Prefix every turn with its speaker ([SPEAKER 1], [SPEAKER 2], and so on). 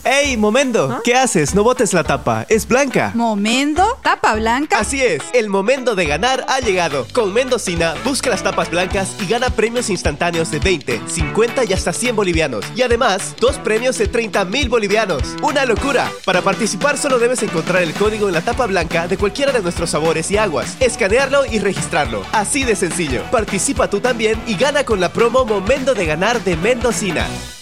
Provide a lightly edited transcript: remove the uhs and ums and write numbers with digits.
[SPEAKER 1] ¡Ey, Momendo! ¿Qué haces? No botes la tapa, es blanca.
[SPEAKER 2] ¿Momendo? ¿Tapa blanca?
[SPEAKER 1] Así es, el momento de ganar ha llegado. Con Mendocina, busca las tapas blancas y gana premios instantáneos de 20, 50 y hasta 100 bolivianos. Y además, 2 premios de 30.000 bolivianos. ¡Una locura! Para participar solo debes encontrar el código en la tapa blanca de cualquiera de nuestros sabores y aguas, escanearlo y registrarlo. Así de sencillo. Participa tú también y gana con la promo Momento de Ganar de Mendocina.